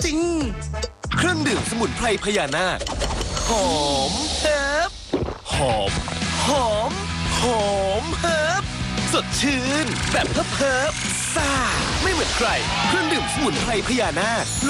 จริงเครื่องดื่มสมุนไพรพญานาคหอมเฮิบหอมหอมหอมเฮิบสดชื่นแบบเฮิบซ่าไม่เหมือนใครเครื่องดื่มสมุนไพรพญานาค